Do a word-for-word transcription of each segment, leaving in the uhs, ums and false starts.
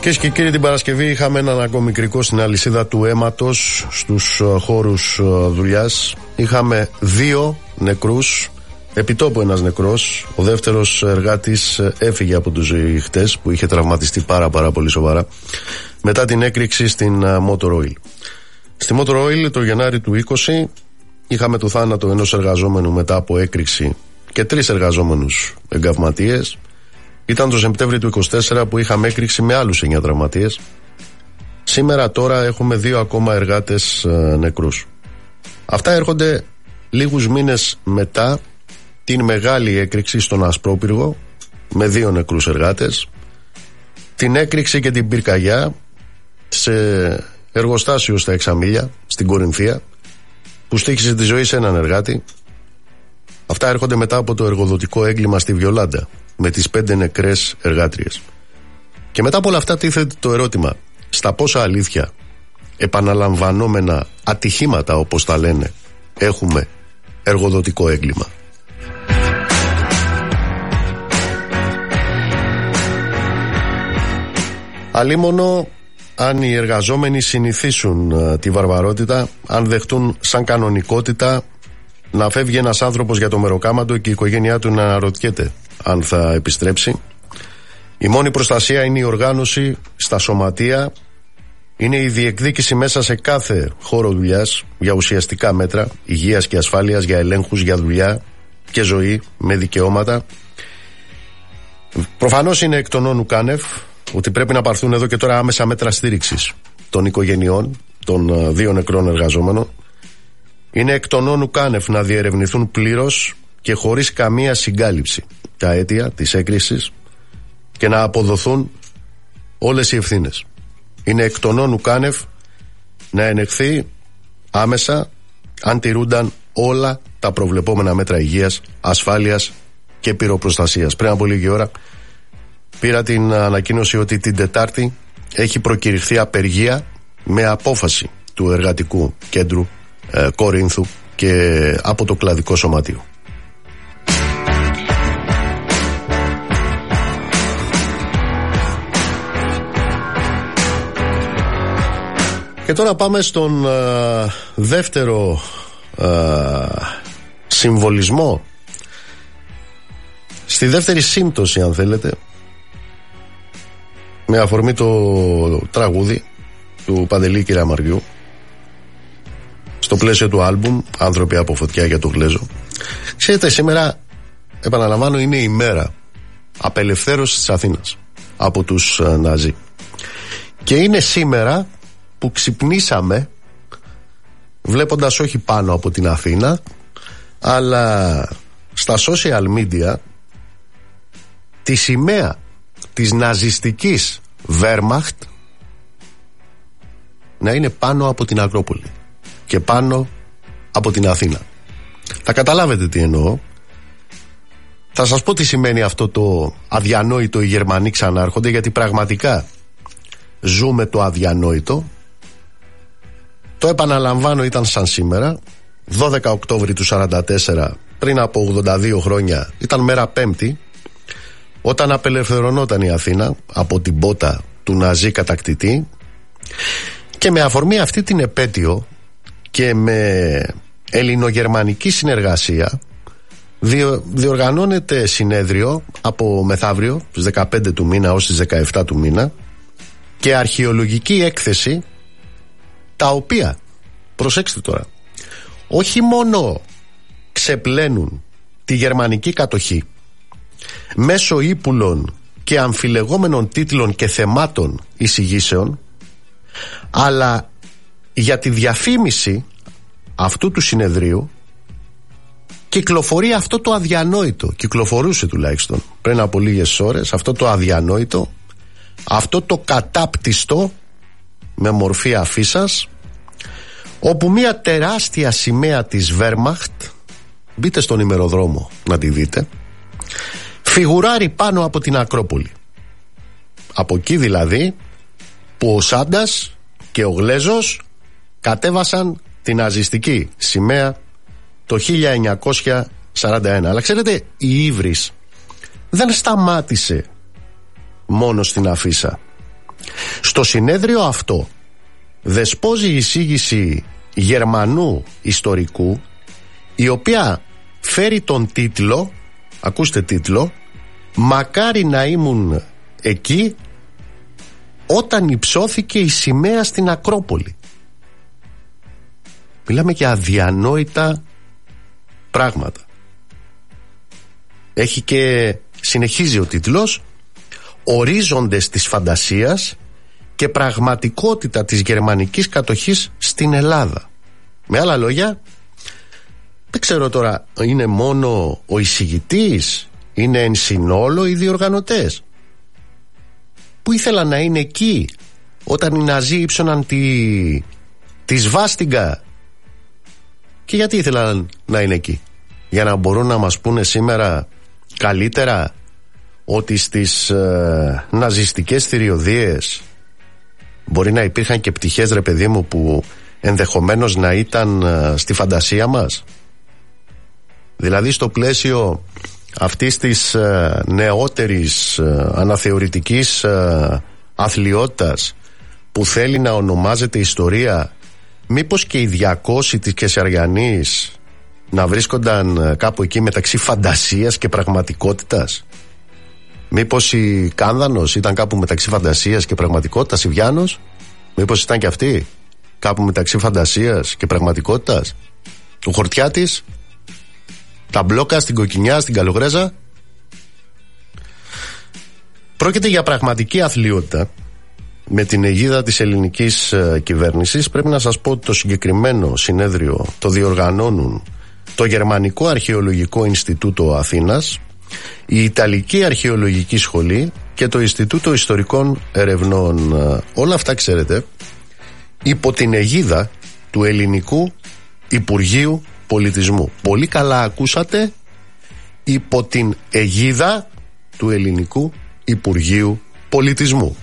Κυρίες και κύριοι, την Παρασκευή είχαμε έναν ακόμη κρικό στην αλυσίδα του αίματος στους χώρους δουλειάς. Είχαμε δύο νεκρούς, επιτόπου ένας νεκρός. Ο δεύτερος εργάτης έφυγε από τη ζωή χτες, που είχε τραυματιστεί πάρα πάρα πολύ σοβαρά μετά την έκρηξη στην Motor Oil. Στη Motor Oil το Γενάρη του είκοσι είχαμε το θάνατο ενός εργαζόμενου μετά από έκρηξη και τρεις εργαζόμενους εγκαυματίες. Ήταν το Σεπτέμβριο του είκοσι τέσσερα που είχαμε έκρηξη με άλλους εννιά τραυματίες. Σήμερα τώρα έχουμε δύο ακόμα εργάτες ε, νεκρούς. Αυτά έρχονται λίγους μήνες μετά την μεγάλη έκρηξη στον Ασπρόπυργο με δύο νεκρούς εργάτες, την έκρηξη και την πυρκαγιά σε εργοστάσιο στα Εξαμήλια στην Κορινθία που στοίχησε τη ζωή σε έναν εργάτη. Αυτά έρχονται μετά από το εργοδοτικό έγκλημα στη Βιολάντα με τις πέντε νεκρές εργάτριες. Και μετά από όλα αυτά τίθεται το ερώτημα, στα πόσα αλήθεια, επαναλαμβανόμενα ατυχήματα όπως τα λένε, έχουμε εργοδοτικό έγκλημα? Αλίμονο αν οι εργαζόμενοι συνηθίσουν uh, τη βαρβαρότητα, αν δεχτούν σαν κανονικότητα να φεύγει ένας άνθρωπος για το μεροκάματο και η οικογένειά του να αναρωτιέται αν θα επιστρέψει. Η μόνη προστασία είναι η οργάνωση στα σωματεία, είναι η διεκδίκηση μέσα σε κάθε χώρο δουλειάς για ουσιαστικά μέτρα υγείας και ασφάλειας, για ελέγχους, για δουλειά και ζωή με δικαιώματα. Προφανώς είναι εκ των όνου κάνευ ότι πρέπει να πάρθουν εδώ και τώρα άμεσα μέτρα στήριξης των οικογενειών των δύο νεκρών εργαζόμενων. Είναι εκ των όνου κάνευ να διερευνηθούν πλήρως και χωρίς καμία συγκάλυψη τα αίτια της έκρησης και να αποδοθούν όλες οι ευθύνες. Είναι εκ των όνου κάνευ να ενεχθεί άμεσα αν τηρούνταν όλα τα προβλεπόμενα μέτρα υγείας, ασφάλειας και πυροπροστασίας. Πριν από λίγη ώρα πήρα την ανακοίνωση ότι την Τετάρτη έχει προκηρυχθεί απεργία με απόφαση του Εργατικού Κέντρου ε, Κορίνθου και από το Κλαδικό Σωματείο. Και τώρα πάμε στον ε, δεύτερο ε, συμβολισμό, στη δεύτερη σύμπτωση αν θέλετε, με αφορμή το τραγούδι του Παντελή Κυραμαριού στο πλαίσιο του άλμπουμ «Άνθρωποι από φωτιά» για το Γλέζο. Ξέρετε, σήμερα, επαναλαμβάνω, είναι η μέρα απελευθέρωσης της Αθήνας από τους uh, Ναζί. Και είναι σήμερα που ξυπνήσαμε βλέποντας όχι πάνω από την Αθήνα αλλά στα social media τη σημαία της ναζιστικής Wehrmacht να είναι πάνω από την Ακρόπολη και πάνω από την Αθήνα. Θα καταλάβετε τι εννοώ. Θα σας πω τι σημαίνει αυτό το αδιανόητο, οι Γερμανοί ξανάρχονται, γιατί πραγματικά ζούμε το αδιανόητο. Το επαναλαμβάνω, ήταν σαν σήμερα, δώδεκα Οκτώβρη του σαράντα τέσσερα, πριν από ογδόντα δύο χρόνια, ήταν μέρα Πέμπτη, όταν απελευθερωνόταν η Αθήνα από την πότα του Ναζί κατακτητή. Και με αφορμή αυτή την επέτειο και με ελληνογερμανική συνεργασία διο, διοργανώνεται συνέδριο από μεθαύριο στις δεκαπέντε του μήνα ως τις δεκαεπτά του μήνα και αρχαιολογική έκθεση, τα οποία, προσέξτε τώρα, όχι μόνο ξεπλένουν τη γερμανική κατοχή μέσω ύπουλων και αμφιλεγόμενων τίτλων και θεμάτων εισηγήσεων, αλλά για τη διαφήμιση αυτού του συνεδρίου κυκλοφορεί αυτό το αδιανόητο, κυκλοφορούσε τουλάχιστον πριν από λίγες ώρες αυτό το αδιανόητο, αυτό το κατάπτυστο με μορφή αφίσας, όπου μια τεράστια σημαία της Wehrmacht, μπείτε στον ημεροδρόμο να τη δείτε, φιγουράρει πάνω από την Ακρόπολη. Από εκεί δηλαδή που ο Σάντας και ο Γλέζος κατέβασαν την ναζιστική σημαία το χίλια εννιακόσια σαράντα ένα. Αλλά ξέρετε, η ύβρις δεν σταμάτησε μόνο στην αφίσα. Στο συνέδριο αυτό δεσπόζει η εισήγηση Γερμανού ιστορικού, η οποία φέρει τον τίτλο, ακούστε τίτλο, «Μακάρι να ήμουν εκεί όταν υψώθηκε η σημαία στην Ακρόπολη». Μιλάμε για αδιανόητα πράγματα. Έχει και συνεχίζει ο τίτλος, «Ορίζοντες της φαντασίας και πραγματικότητα της γερμανικής κατοχής στην Ελλάδα». Με άλλα λόγια, δεν ξέρω τώρα, είναι μόνο ο εισηγητής, είναι εν συνόλο οι διοργανωτές που ήθελαν να είναι εκεί όταν οι Ναζί ύψωναν τη, τη σβάστιγγα. Και γιατί ήθελαν να είναι εκεί? Για να μπορούν να μας πούνε σήμερα καλύτερα ότι στις ε, ναζιστικές θηριωδίες μπορεί να υπήρχαν και πτυχές, ρε παιδί μου, που ενδεχομένως να ήταν ε, στη φαντασία μας. Δηλαδή στο πλαίσιο αυτής της ε, νεότερης ε, αναθεωρητικής ε, αθλιότητας που θέλει να ονομάζεται ιστορία, μήπως και οι διακόσιοι της Κεσαριανής να βρίσκονταν ε, κάπου εκεί μεταξύ φαντασίας και πραγματικότητας? Μήπως η Κάνδανος ήταν κάπου μεταξύ φαντασίας και πραγματικότητας, η Βιάνος? Μήπως ήταν και αυτή κάπου μεταξύ φαντασίας και πραγματικότητας? Ο Χορτιάτης, τα Μπλόκα στην Κοκκινιά, στην Καλογρέζα. Πρόκειται για πραγματική αθλιότητα με την αιγίδα της ελληνικής ε, κυβέρνησης. Πρέπει να σας πω ότι το συγκεκριμένο συνέδριο το διοργανώνουν το Γερμανικό Αρχαιολογικό Ινστιτούτο Αθήνας, η Ιταλική Αρχαιολογική Σχολή και το Ινστιτούτο Ιστορικών Ερευνών. Όλα αυτά, ξέρετε, υπό την αιγίδα του Ελληνικού Υπουργείου Πολιτισμού. Πολύ καλά ακούσατε, υπό την αιγίδα του Ελληνικού Υπουργείου Πολιτισμού.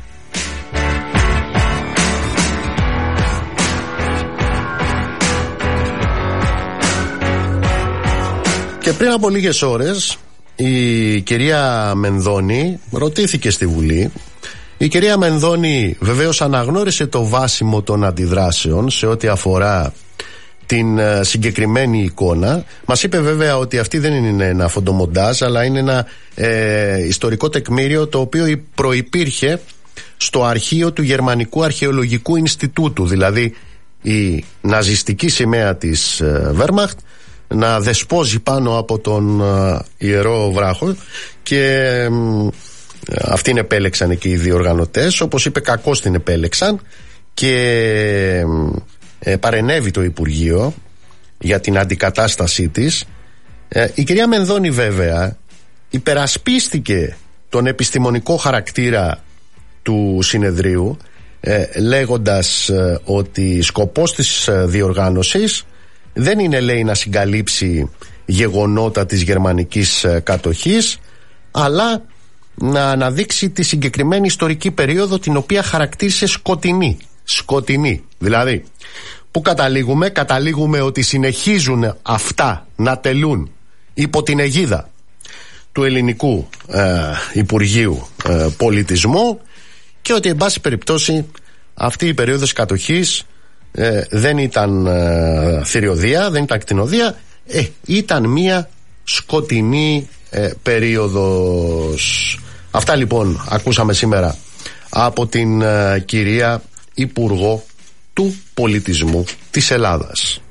Και πριν από λίγες ώρες η κυρία Μενδώνη ρωτήθηκε στη Βουλή. Η κυρία Μενδώνη βεβαίως αναγνώρισε το βάσιμο των αντιδράσεων σε ό,τι αφορά την uh, συγκεκριμένη εικόνα. Μας είπε βέβαια ότι αυτή δεν είναι ένα φωτομοντάζ, αλλά είναι ένα ε, ιστορικό τεκμήριο το οποίο προϋπήρχε στο αρχείο του Γερμανικού Αρχαιολογικού Ινστιτούτου, δηλαδή η ναζιστική σημαία της uh, Wehrmacht να δεσπόζει πάνω από τον uh, Ιερό Βράχο, και uh, αυτήν επέλεξαν και οι διοργανωτές. Όπως είπε, κακώς την επέλεξαν και ε, παρενέβη το Υπουργείο για την αντικατάστασή της. ε, η κυρία Μενδώνη βέβαια υπερασπίστηκε τον επιστημονικό χαρακτήρα του συνεδρίου, ε, λέγοντας ε, ότι σκοπός της ε, διοργάνωσης δεν είναι, λέει, να συγκαλύψει γεγονότα της γερμανικής ε, κατοχής, αλλά να αναδείξει τη συγκεκριμένη ιστορική περίοδο, την οποία χαρακτήρισε σκοτεινή. Σκοτεινή. Δηλαδή, που καταλήγουμε, καταλήγουμε ότι συνεχίζουν αυτά να τελούν υπό την αιγίδα του Ελληνικού ε, Υπουργείου ε, Πολιτισμού, και ότι εν πάση περιπτώσει αυτή η περίοδος κατοχής ε, δεν ήταν ε, θηριωδία, δεν ήταν κτηνοδία, ε, ήταν μία σκοτεινή ε, περίοδος. Αυτά λοιπόν ακούσαμε σήμερα από την ε, κυρία Υπουργό του Πολιτισμού της Ελλάδας.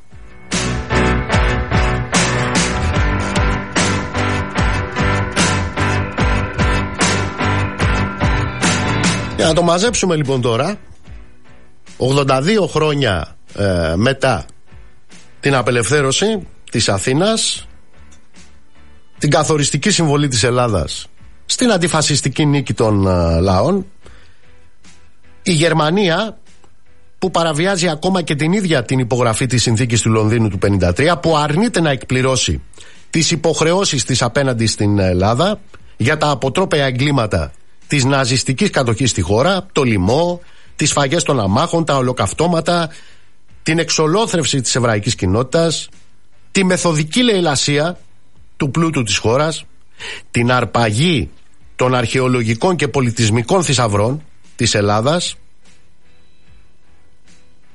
Για να το μαζέψουμε λοιπόν τώρα, ογδόντα δύο χρόνια ε, μετά την απελευθέρωση της Αθήνας, την καθοριστική συμβολή της Ελλάδας στην αντιφασιστική νίκη των ε, λαών, η Γερμανία, που παραβιάζει ακόμα και την ίδια την υπογραφή της συνθήκης του Λονδίνου του πενήντα τρία, που αρνείται να εκπληρώσει τις υποχρεώσεις της απέναντι στην Ελλάδα για τα αποτρόπαια εγκλήματα της ναζιστικής κατοχής στη χώρα, το λοιμό, τις σφαγές των αμάχων, τα ολοκαυτώματα, την εξολόθρευση της εβραϊκής κοινότητας, τη μεθοδική λαιλασία του πλούτου της χώρας, την αρπαγή των αρχαιολογικών και πολιτισμικών θησαυρών της Ελλάδας,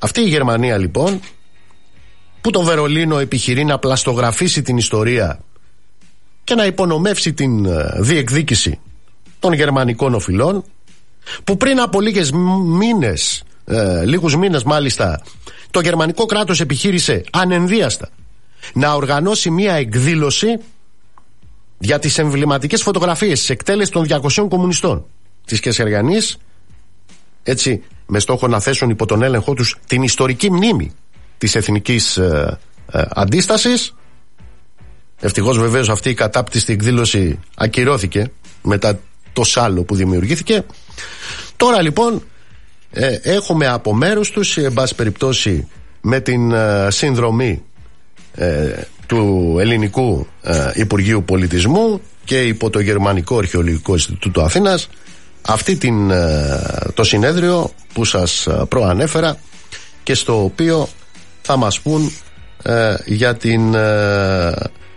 Αυτή η Γερμανία λοιπόν, που το Βερολίνο επιχειρεί να πλαστογραφήσει την ιστορία και να υπονομεύσει την διεκδίκηση των γερμανικών οφειλών, που πριν από λίγες μήνες, ε, λίγους μήνες μάλιστα, το γερμανικό κράτος επιχείρησε ανενδίαστα να οργανώσει μια εκδήλωση για τις εμβληματικές φωτογραφίες της εκτέλεσης των διακοσίων κομμουνιστών της Κεσαριανής, έτσι με στόχο να θέσουν υπό τον έλεγχό τους την ιστορική μνήμη της εθνικής ε, ε, αντίστασης. Ευτυχώς βεβαίως αυτή η κατάπτυστη εκδήλωση ακυρώθηκε μετά το σάλο που δημιουργήθηκε. Τώρα λοιπόν ε, έχουμε από μέρους τους, εν πάση περιπτώσει με την ε, συνδρομή ε, του Ελληνικού ε, Υπουργείου Πολιτισμού και υπό το Γερμανικό Αρχαιολογικό Ινστιτούτο Αθήνας, αυτή την, ε, το συνέδριο που σας προανέφερα και στο οποίο θα μας πούν ε, για την ε,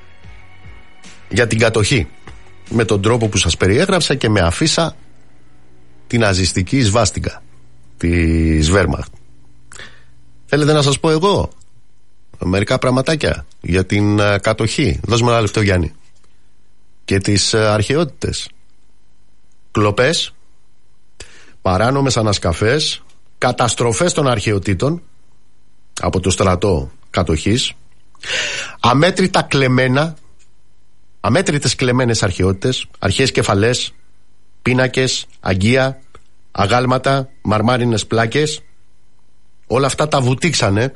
για την κατοχή με τον τρόπο που σας περιέγραψα και με αφίσα την ναζιστική σβάστηκα της Wehrmacht. Θέλετε να σας πω εγώ μερικά πραγματάκια για την uh, κατοχή? Δώσ' ένα λεπτό, Γιάννη. Και τις uh, αρχαιότητες. Κλοπές, παράνομες ανασκαφές, καταστροφές των αρχαιοτήτων από το στρατό κατοχής, αμέτρητα κλεμμένα, αμέτρητες κλεμμένες αρχαιότητες, αρχαίες κεφαλές, πίνακες, αγκία, αγάλματα, μαρμάρινες πλάκες. Όλα αυτά τα βουτήξανε.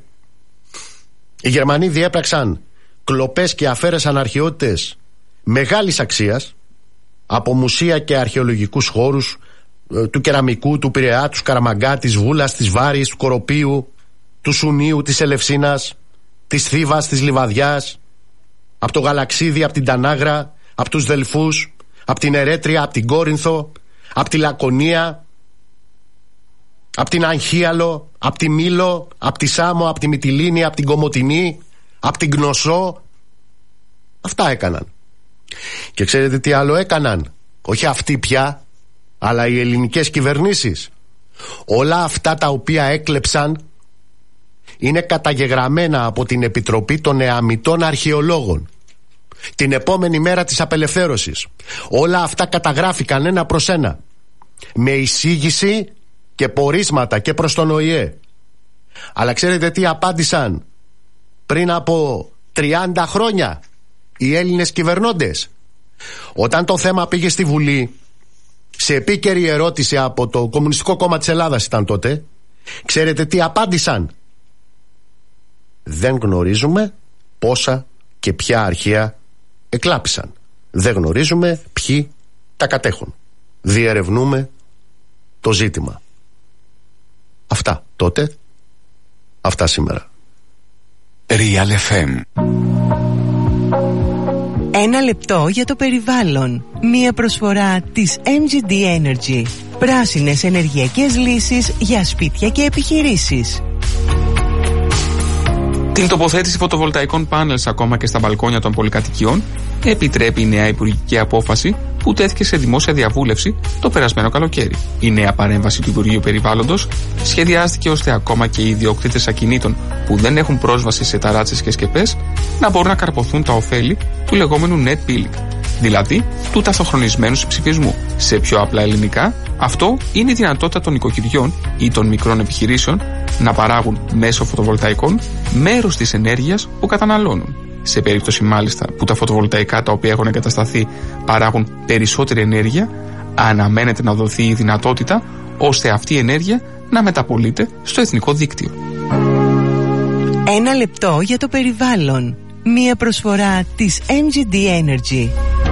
Οι Γερμανοί διέπραξαν κλοπές και αφαίρεσαν αρχαιότητες μεγάλης αξίας από μουσεία και αρχαιολογικούς χώρους ε, του Κεραμικού, του Πειραιά, του Σκαραμαγκά, της Βούλας, της Βάρης, του Κοροπίου, του Σουνίου, της Ελευσίνας, της Θήβας, της Λιβαδιάς, από το Γαλαξίδι, από την Τανάγρα, από τους Δελφούς, από την Ερέτρια, από την Κόρινθο, από τη Λακωνία, από την Αγχίαλο, από τη Μήλο, από τη Σάμο, από τη Μυτιλήνη, από την Κομοτηνή, από την Κνωσό. Αυτά έκαναν. Και ξέρετε τι άλλο έκαναν? Όχι αυτοί πια, αλλά οι ελληνικές κυβερνήσεις. Όλα αυτά τα οποία έκλεψαν είναι καταγεγραμμένα από την Επιτροπή των Εαμιτών Αρχαιολόγων την επόμενη μέρα της απελευθέρωσης. Όλα αυτά καταγράφηκαν ένα προς ένα, με εισήγηση και πορίσματα και προς τον Ο Η Ε. Αλλά ξέρετε τι απάντησαν πριν από τριάντα χρόνια οι Έλληνες κυβερνώντες? Όταν το θέμα πήγε στη Βουλή, σε επίκαιρη ερώτηση από το Κομμουνιστικό Κόμμα της Ελλάδας ήταν τότε, ξέρετε τι απάντησαν? Δεν γνωρίζουμε πόσα και ποια αρχαία εκλάπησαν. Δεν γνωρίζουμε ποιοι τα κατέχουν. Διερευνούμε το ζήτημα. Αυτά τότε, αυτά σήμερα. Real εφ εμ. Ένα λεπτό για το περιβάλλον. Μία προσφορά της εμ τζι ντι Energy. Πράσινες ενεργειακές λύσεις για σπίτια και επιχειρήσεις. Την τοποθέτηση φωτοβολταϊκών πάνελς ακόμα και στα μπαλκόνια των πολυκατοικιών επιτρέπει η νέα υπουργική απόφαση που τέθηκε σε δημόσια διαβούλευση το περασμένο καλοκαίρι. Η νέα παρέμβαση του Υπουργείου Περιβάλλοντος σχεδιάστηκε ώστε ακόμα και οι ιδιοκτήτες ακινήτων που δεν έχουν πρόσβαση σε ταράτσες και σκεπές να μπορούν να καρποθούν τα ωφέλη του λεγόμενου net billing, δηλαδή του ταυτοχρονισμένου συμψηφισμού. Σε πιο απλά ελληνικά, αυτό είναι η δυνατότητα των οικοκυριών ή των μικρών επιχειρήσεων να παράγουν μέσω φωτοβολταϊκών μέρος της ενέργειας που καταναλώνουν. Σε περίπτωση μάλιστα που τα φωτοβολταϊκά τα οποία έχουν εγκατασταθεί παράγουν περισσότερη ενέργεια, αναμένεται να δοθεί η δυνατότητα ώστε αυτή η ενέργεια να μεταπολείται στο εθνικό δίκτυο. Ένα λεπτό για το περιβάλλον. Μία προσφορά της εμ τζι ντι Energy.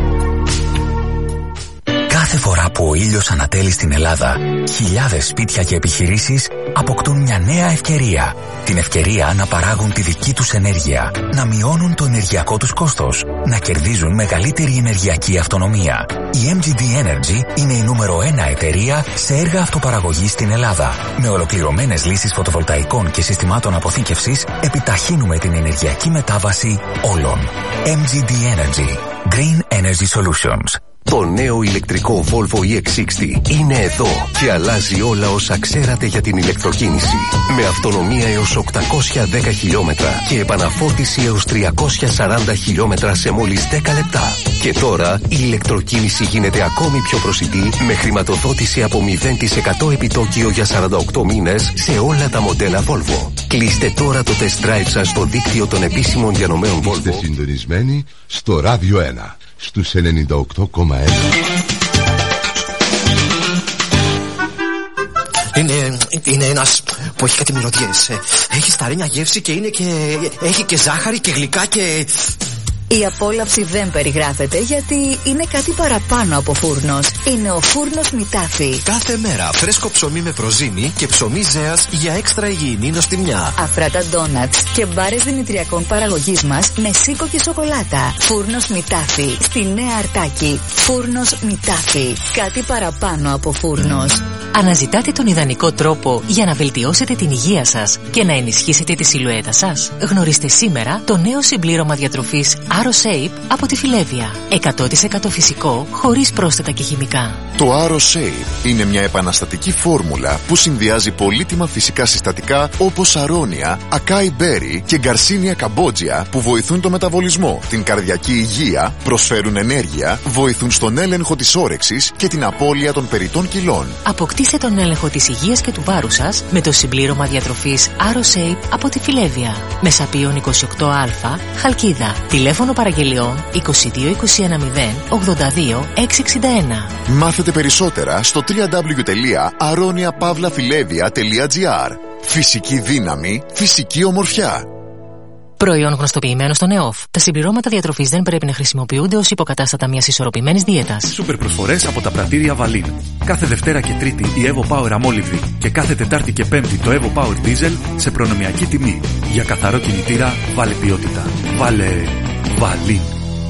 Κάθε φορά που ο ήλιος ανατέλει στην Ελλάδα, χιλιάδες σπίτια και επιχειρήσεις αποκτούν μια νέα ευκαιρία. Την ευκαιρία να παράγουν τη δική τους ενέργεια, να μειώνουν το ενεργειακό τους κόστος, να κερδίζουν μεγαλύτερη ενεργειακή αυτονομία. Η εμ τζι ντι Energy είναι η νούμερο ένα εταιρεία σε έργα αυτοπαραγωγής στην Ελλάδα. Με ολοκληρωμένες λύσεις φωτοβολταϊκών και συστημάτων αποθήκευσης, επιταχύνουμε την ενεργειακή μετάβαση όλων. εμ τζι ντι Energy. Green Energy Solutions. Το νέο ηλεκτρικό Volvo ι εξ εξήντα είναι εδώ και αλλάζει όλα όσα ξέρατε για την ηλεκτροκίνηση. Με αυτονομία έως οκτακόσια δέκα χιλιόμετρα και επαναφόρτιση έως τριακόσια σαράντα χιλιόμετρα σε μόλις δέκα λεπτά. Και τώρα η ηλεκτροκίνηση γίνεται ακόμη πιο προσιτή με χρηματοδότηση από μηδέν τοις εκατό επιτόκιο για σαράντα οκτώ μήνες σε όλα τα μοντέλα Volvo. Κλείστε τώρα το test drive σας στο δίκτυο των επίσημων διανομέων Volvo. Είστε συντονισμένοι στο Ράδιο ένα, στους ενενήντα οκτώ κόμμα ένα. Είναι, είναι ένας που έχει κάτι μυρωδιές. Έχει σταρένια γεύση και είναι και... έχει και ζάχαρη και γλυκά και... Η απόλαυση δεν περιγράφεται γιατί είναι κάτι παραπάνω από φούρνος. Είναι ο φούρνος Μητάφι. Κάθε μέρα φρέσκο ψωμί με προζύμι και ψωμί ζέας για έξτρα υγιεινή νοστιμιά. Αφράτα ντόνατς και μπάρες δημητριακών παραγωγής μας με σίκο και σοκολάτα. Φούρνος Μητάφι. Στη Νέα Αρτάκη. Φούρνος Μητάφι. Κάτι παραπάνω από φούρνος. Αναζητάτε τον ιδανικό τρόπο για να βελτιώσετε την υγεία σας και να ενισχύσετε τη σιλουέτα σας? Γνωρίστε σήμερα το νέο συμπλήρωμα διατροφής AroShape από τη Φιλέβια. εκατό τοις εκατό φυσικό, χωρίς πρόσθετα και χημικά. Το AroShape είναι μια επαναστατική φόρμουλα που συνδυάζει πολύτιμα φυσικά συστατικά όπως αρώνια, ακάι μπέρι και γκαρσίνια καμπότζια που βοηθούν το μεταβολισμό, την καρδιακή υγεία, προσφέρουν ενέργεια, βοηθούν στον έλεγχο της όρεξης και την απώλεια των περιττών κιλών. Αποκτήστε τον έλεγχο της υγείας και του βάρους σας με το συμπλήρωμα διατροφής AroShape από τη Φιλέβια. Μεσαπίων είκοσι οκτώ α, Χαλκίδα. Τηλέφωνο παραγγελιών είκοσι δύο είκοσι ένα μηδέν ογδόντα δύο εξακόσια εξήντα ένα. Μάθετε περισσότερα στο double-u double-u double-u τελεία aronia pavla filevia τελεία gr. Φυσική δύναμη, φυσική ομορφιά. Προϊόν γνωστοποιημένο στον ΕΟΦ. Τα συμπληρώματα διατροφής δεν πρέπει να χρησιμοποιούνται ως υποκατάστατα μιας ισορροπημένης δίαιτας. Σούπερ προσφορές από τα πρατήρια Βαλίν. Κάθε Δευτέρα και Τρίτη η Evo Power αμόλυβδη και κάθε Τετάρτη και Πέμπτη το Evo Power Diesel σε προνομιακή τιμή. Για καθαρό κινητήρα, βάλε ποιότητα. Βάλε Βαλίν.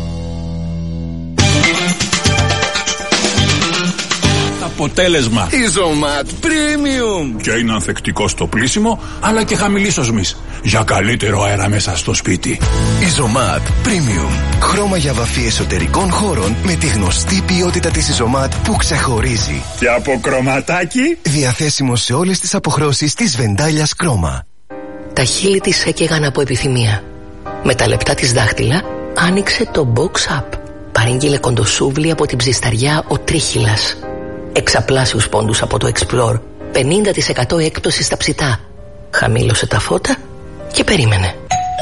Αποτέλεσμα. Ιζωμάτ Premium. Και είναι ανθεκτικό στο πλύσιμο, αλλά και χαμηλής οσμής. Για καλύτερο αέρα μέσα στο σπίτι. Ιζωμάτ Premium. Χρώμα για βαφή εσωτερικών χώρων με τη γνωστή ποιότητα της Ιζωμάτ που ξεχωρίζει. Και από κρωματάκι. Διαθέσιμο σε όλες τις αποχρώσεις της βεντάλιας Κρόμα. Τα χείλη της έκαιγαν από επιθυμία. Με τα λεπτά της δάχτυλα άνοιξε το Box Up. Παρήγγειλε κοντοσούβλι από την ψισταριά ο Τρίχυλας. Εξαπλάσιους πόντους από το Explore. πενήντα τοις εκατό έκπτωση στα ψητά. Χαμήλωσε τα φώτα και περίμενε.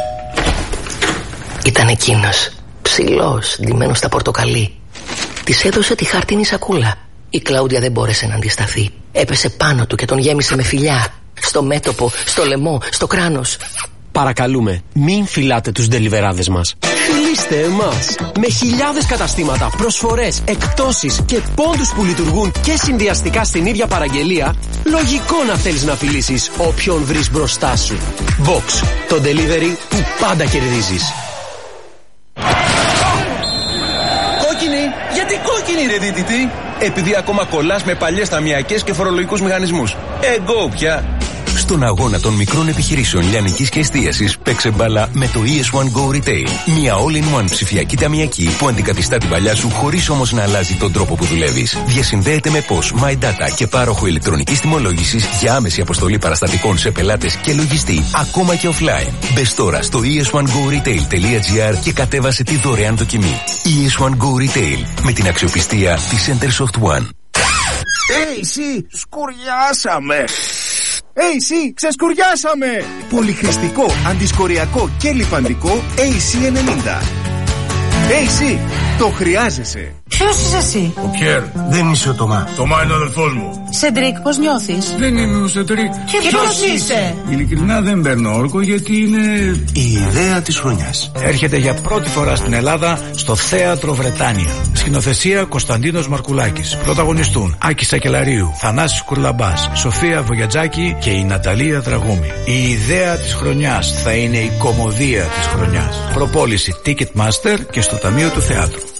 Ήταν εκείνος, ψηλός, ντυμένος στα πορτοκαλί. Της έδωσε τη χάρτινη σακούλα. Η Κλάουδια δεν μπόρεσε να αντισταθεί. Έπεσε πάνω του και τον γέμισε με φιλιά. Στο μέτωπο, στο λαιμό, στο κράνος. Παρακαλούμε, μην φυλάτε τους ντελιβεράδες μας. Φιλήστε εμάς. Με χιλιάδες καταστήματα, προσφορές, εκπτώσεις και πόντους που λειτουργούν και συνδυαστικά στην ίδια παραγγελία, λογικό να θέλεις να φιλήσεις όποιον βρεις μπροστά σου. Box, το delivery που πάντα κερδίζεις. Κόκκινη! Γιατί κόκκινη ρε δίτητη? Επειδή ακόμα κολλάς με παλιές ταμιακές και φορολογικούς μηχανισμούς. Εγκό πια! Στον αγώνα των μικρών επιχειρήσεων λιανικής και εστίασης παίξε μπάλα με το ι ες one Go Retail. Μια all-in-one ψηφιακή ταμιακή που αντικαθιστά την παλιά σου χωρίς όμως να αλλάζει τον τρόπο που δουλεύεις. Διασυνδέεται με P O S, My Data και πάροχο ηλεκτρονικής τιμολόγησης για άμεση αποστολή παραστατικών σε πελάτες και λογιστή, ακόμα και offline. Μπες τώρα στο ι ες one go retail τελεία gr και κατέβασε τη δωρεάν δοκιμή. ι ες one Go Retail με την αξιοπιστία της Centersoft One. Hey, εσύ, σκουριάσαμε! έι σι, ξεσκουριάσαμε! Πολυχρηστικό, αντισκοριακό και λιπαντικό έι σι ενενήντα. έι σι, το χρειάζεσαι. Ποιος είσαι εσύ? Ο Πιέρ. Δεν είσαι ο Τωμά. Τωμά είναι ο αδελφός μου. Σεντρίκ, πώς νιώθεις? Δεν είμαι ο Σεντρίκ. Και ποιος είσαι? Ειλικρινά δεν παίρνω όρκο γιατί είναι η ιδέα της χρονιάς. Έρχεται για πρώτη φορά στην Ελλάδα στο Θέατρο Βρετάνια. Σκηνοθεσία Κωνσταντίνος Μαρκουλάκης. Πρωταγωνιστούν Άκης Σακελαρίου, Θανάσης Κουρλαμπάς, Σοφία Βογιατζάκη και η Ναταλία Δραγούμη. Η ιδέα της χρονιάς θα είναι η κωμωδία της χρονιάς. Προπόληση Ticketmaster και στο Ταμείο του Θεάτρου.